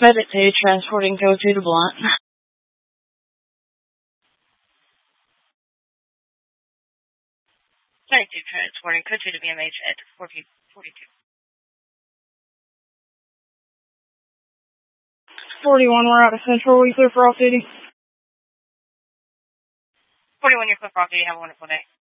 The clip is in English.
Meditate, transporting code 2 to Blunt. 92, transporting code 2 to BMH at 42. 41, we're out of Central. We clear for all city. 41, you're clear for all city. Have a wonderful day.